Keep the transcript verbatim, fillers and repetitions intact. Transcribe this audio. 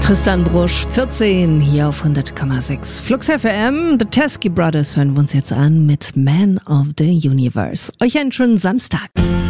Tristan Brusch, vierzehn, hier auf hundert Komma sechs. Flux F M, The Teskey Brothers hören wir uns jetzt an mit Man of the Universe. Euch einen schönen Samstag.